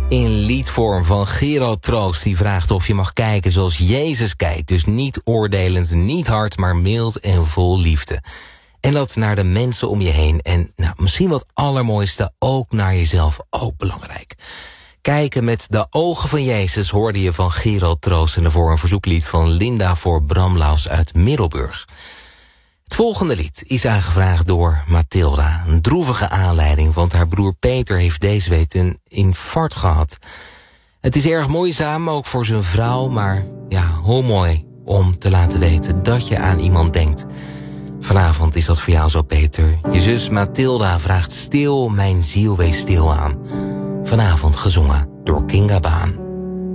In liedvorm van Gerald Troost, die vraagt of je mag kijken zoals Jezus kijkt. Dus niet oordelend, niet hard, maar mild en vol liefde. En dat naar de mensen om je heen. En misschien wat allermooiste, ook naar jezelf, ook belangrijk. Kijken met de ogen van Jezus hoorde je van Gerald Troost. En daarvoor een verzoeklied van Linda voor Bram Laus uit Middelburg. Het volgende lied is aangevraagd door Mathilda. Een droevige aanleiding, want haar broer Peter heeft deze week een infarct gehad. Het is erg moeizaam, ook voor zijn vrouw, maar hoe mooi om te laten weten dat je aan iemand denkt. Vanavond is dat voor jou zo, Peter. Je zus Mathilda vraagt stil, mijn ziel wees stil aan. Vanavond gezongen door Kinga Baan.